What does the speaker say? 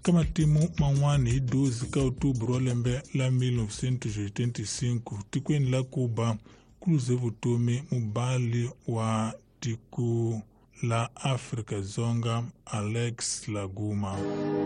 kama timu manwani 12 ka outubro wa lembe la 1985 tikweni la Cuba kuluze vutomi mubali wa tiku la Afrika Zonga Alex Laguma.